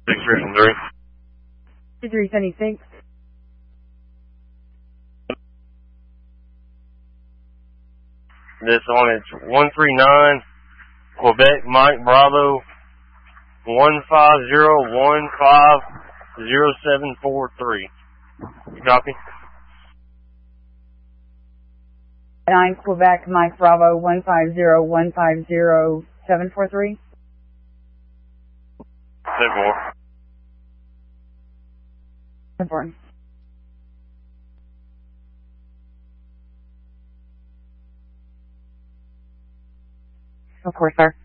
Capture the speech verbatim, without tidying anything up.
six three three. two three seven six. This one is one three nine, Quebec Mike Bravo, one five zero one five zero seven four three. You copy? nine Quebec Mike Bravo, one five zero one five zero seven four three. Say more. Important. Of course, sir.